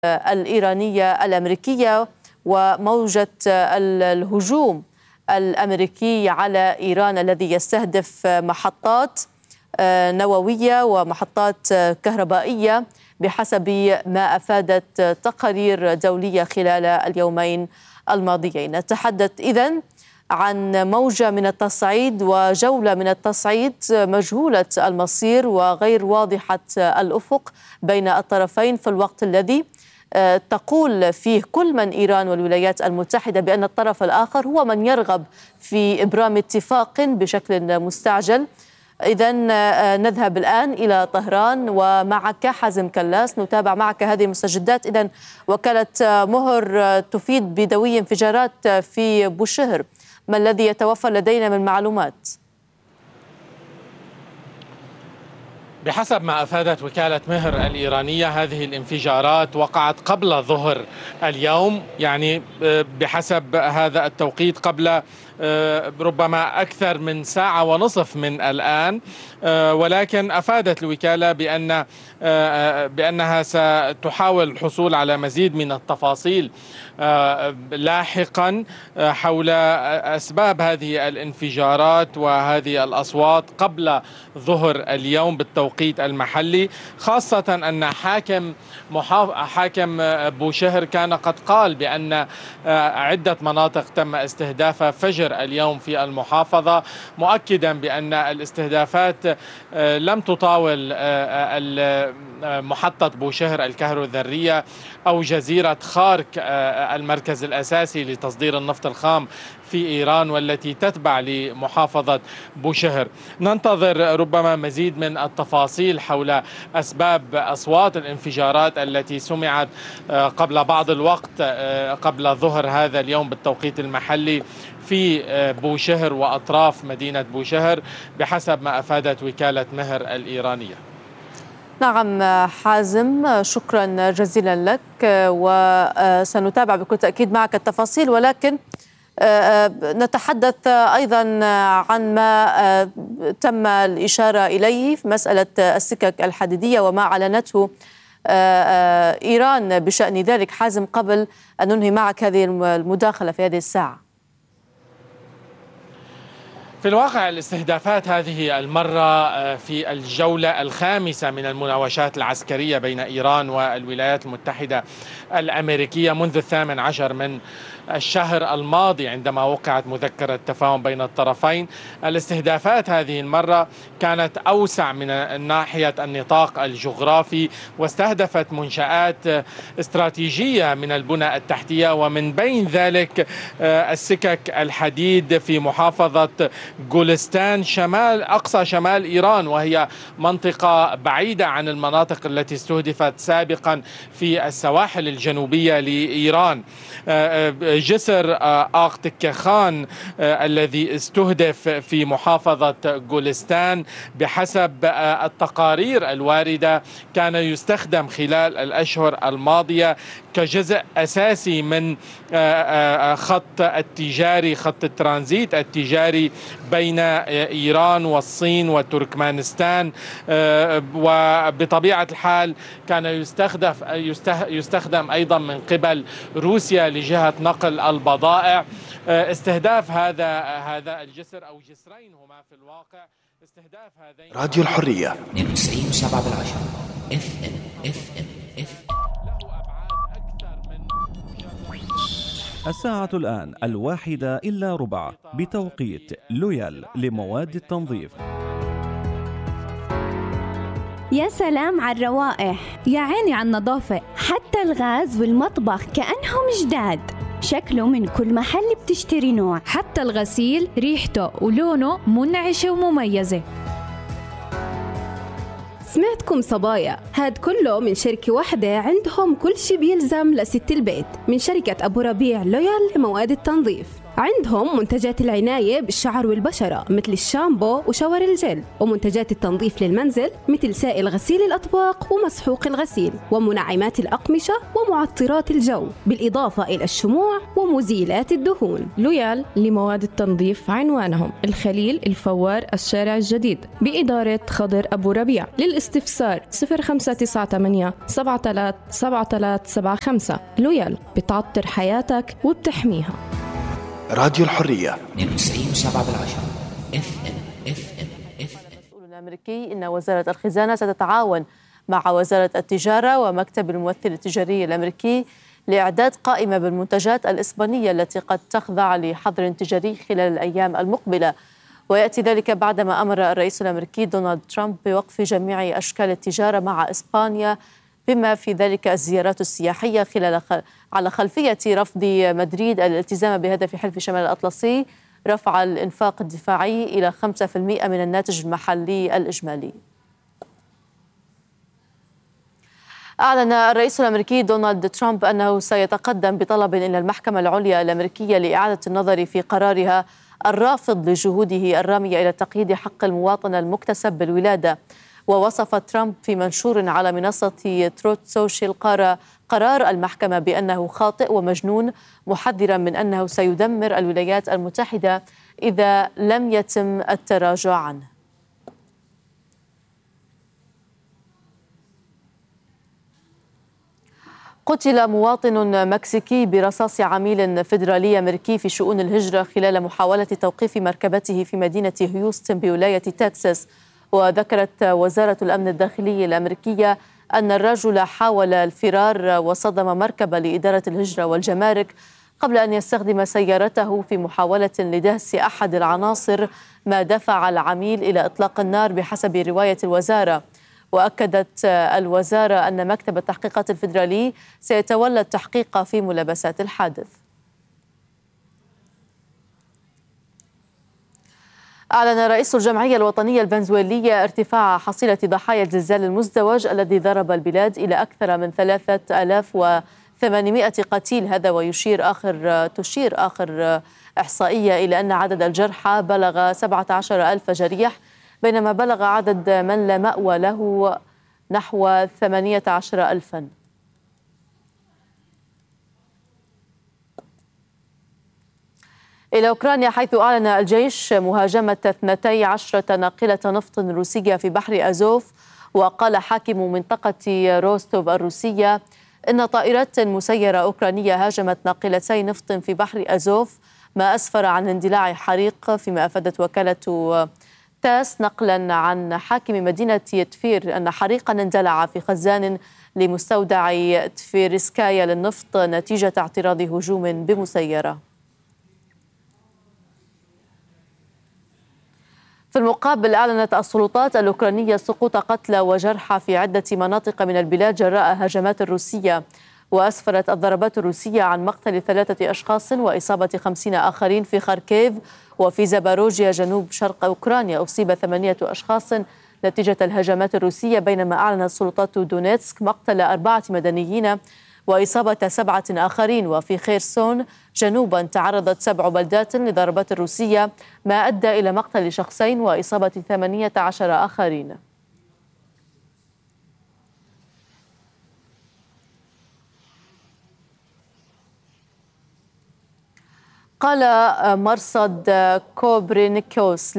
الإيرانية الأمريكية وموجة الهجوم الأمريكي على إيران الذي يستهدف محطات نووية ومحطات كهربائية بحسب ما أفادت تقارير دولية خلال اليومين الماضيين. نتحدث إذن عن موجة من التصعيد وجولة من التصعيد مجهولة المصير وغير واضحة الأفق بين الطرفين في الوقت الذي تقول فيه كل من إيران والولايات المتحدة بأن الطرف الآخر هو من يرغب في إبرام اتفاق بشكل مستعجل. إذن نذهب الآن إلى طهران ومعك حازم كلاس نتابع معك هذه المستجدات. إذن وكالة مهر تفيد بدوي انفجارات في بوشهر، ما الذي يتوفر لدينا من معلومات؟ بحسب ما أفادت وكالة مهر الإيرانية هذه الانفجارات وقعت قبل ظهر اليوم، يعني بحسب هذا التوقيت قبل ربما أكثر من ساعة ونصف من الآن، ولكن أفادت الوكالة بأنها ستحاول الحصول على مزيد من التفاصيل لاحقا حول أسباب هذه الانفجارات وهذه الأصوات قبل ظهر اليوم بالتوقيت المحلي، خاصة أن حاكم بوشهر كان قد قال بأن عدة مناطق تم استهدافها فجر اليوم في المحافظة، مؤكدا بأن الاستهدافات لم تطاول محطة بوشهر الكهروذرية أو جزيرة خارك المركز الأساسي لتصدير النفط الخام في إيران والتي تتبع لمحافظة بوشهر. ننتظر ربما مزيد من التفاصيل حول أسباب أصوات الانفجارات التي سمعت قبل بعض الوقت قبل ظهر هذا اليوم بالتوقيت المحلي في بوشهر وأطراف مدينة بوشهر بحسب ما أفادت وكالة مهر الإيرانية. نعم حازم، شكرا جزيلا لك، وسنتابع بكل تأكيد معك التفاصيل، ولكن نتحدث أيضا عن ما تم الإشارة إليه في مسألة السكك الحديدية وما أعلنته إيران بشأن ذلك. حازم، قبل أن ننهي معك هذه المداخلة في هذه الساعة، في الواقع الاستهدافات هذه المرة في الجولة الخامسة من المناوشات العسكرية بين إيران والولايات المتحدة الأمريكية منذ 18 من الشهر الماضي عندما وقعت مذكرة تفاهم بين الطرفين. الاستهدافات هذه المرة كانت أوسع من ناحية النطاق الجغرافي، واستهدفت منشآت استراتيجية من البنى التحتية، ومن بين ذلك السكك الحديد في محافظة غولستان أقصى شمال إيران، وهي منطقة بعيدة عن المناطق التي استهدفت سابقا في السواحل الجنوبية لإيران. جسر آغتكخان الذي استهدف في محافظة غولستان بحسب التقارير الواردة كان يستخدم خلال الأشهر الماضية كجزء أساسي من خط الترانزيت التجاري بين إيران والصين وتركمانستان، وبطبيعة الحال كان يستخدم أيضا من قبل روسيا لجهة نقل البضائع. استهداف هذا الجسر أو جسرين هما في الواقع استهداف هذين. راديو الحرية 92.7 FM الساعة الآن 1:01 بتوقيت لويال لمواد التنظيف. يا سلام على الروائح، يا عيني على النظافة، حتى الغاز والمطبخ كأنهم جداد. شكله من كل محل بتشتري نوع، حتى الغسيل ريحته ولونه منعشة ومميزة. سمعتكم صبايا، هاد كله من شركة واحدة عندهم كل شي بيلزم لست البيت، من شركة أبو ربيع لويال لمواد التنظيف. عندهم منتجات العناية بالشعر والبشرة مثل الشامبو وشاور الجل، ومنتجات التنظيف للمنزل مثل سائل غسيل الأطباق ومسحوق الغسيل، ومنعمات الأقمشة ومعطرات الجو، بالإضافة إلى الشموع ومزيلات الدهون. لويال لمواد التنظيف عنوانهم الخليل الفوار الشارع الجديد بإدارة خضر أبو ربيع. للاستفسار 0598 737375. لويال بتعطر حياتك وبتحميها. راديو الحرية 92.7 FM. المسؤول الأمريكي إن وزارة الخزانة ستتعاون مع وزارة التجارة ومكتب الممثل التجاري الأمريكي لإعداد قائمة بالمنتجات الإسبانية التي قد تخضع لحظر تجاري خلال الأيام المقبلة. ويأتي ذلك بعدما أمر الرئيس الأمريكي دونالد ترامب بوقف جميع أشكال التجارة مع إسبانيا، بما في ذلك الزيارات السياحية على خلفية رفض مدريد الالتزام بهدف حلف شمال الأطلسي رفع الإنفاق الدفاعي إلى 5% من الناتج المحلي الإجمالي. أعلن الرئيس الأمريكي دونالد ترامب أنه سيتقدم بطلب إلى المحكمة العليا الأمريكية لإعادة النظر في قرارها الرافض لجهوده الرامية إلى تقييد حق المواطن المكتسب بالولادة. ووصف ترامب في منشور على منصة تروت سوشيال قرار المحكمة بأنه خاطئ ومجنون، محذرا من أنه سيدمر الولايات المتحدة إذا لم يتم التراجع عنه. قتل مواطن مكسيكي برصاص عميل فيدرالي أمريكي في شؤون الهجرة خلال محاولة توقيف مركبته في مدينة هيوستن بولاية تكساس. وذكرت وزارة الأمن الداخلي الأمريكية أن الرجل حاول الفرار وصدم مركبة لإدارة الهجرة والجمارك قبل أن يستخدم سيارته في محاولة لدهس أحد العناصر، ما دفع العميل إلى إطلاق النار بحسب رواية الوزارة. وأكدت الوزارة أن مكتب التحقيقات الفيدرالي سيتولى التحقيق في ملابسات الحادث. أعلن رئيس الجمعية الوطنية الفنزويلية ارتفاع حصيلة ضحايا الزلزال المزدوج الذي ضرب البلاد إلى أكثر من 3800 قتيل. هذا تشير آخر إحصائية إلى أن عدد الجرحى بلغ 17,000 جريح، بينما بلغ عدد من لا مأوى له نحو 18,000. إلى أوكرانيا، حيث أعلن الجيش مهاجمة 12 ناقلة نفط روسية في بحر أزوف. وقال حاكم منطقة روستوف الروسية إن طائرات مسيرة أوكرانية هاجمت ناقلتي نفط في بحر أزوف، ما أسفر عن اندلاع حريق، فيما أفادت وكالة تاس نقلا عن حاكم مدينة تفير أن حريقا اندلع في خزان لمستودع تفيرسكايا للنفط نتيجة اعتراض هجوم بمسيرة. في المقابل، أعلنت السلطات الأوكرانية سقوط قتلى وجرحى في عدة مناطق من البلاد جراء هجمات روسية. وأسفرت الضربات الروسية عن مقتل 3 أشخاص وإصابة 50 آخرين في خاركيف. وفي زاباروجيا جنوب شرق أوكرانيا أصيب 8 أشخاص نتيجة الهجمات الروسية، بينما أعلنت سلطات دونيتسك مقتل 4 مدنيين وإصابة 7 آخرين. وفي خيرسون جنوبا تعرضت 7 بلدات لضربات روسية، ما أدى إلى مقتل شخصين وإصابة 18 آخرين. قال مرصد كوبرنيكوس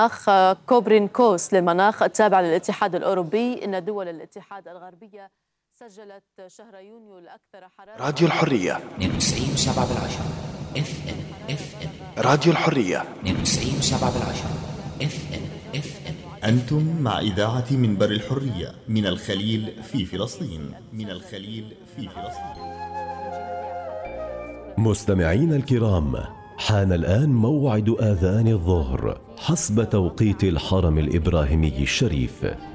للمناخ التابع للاتحاد الأوروبي إن دول الاتحاد الغربية سجلت شهر يونيو الأكثر حرارة. راديو الحرية 92.7 FM. راديو الحرية 92.7 FM. أنتم مع إذاعة منبر الحرية من الخليل في فلسطين. مستمعين الكرام، حان الآن موعد آذان الظهر حسب توقيت الحرم الإبراهيمي الشريف.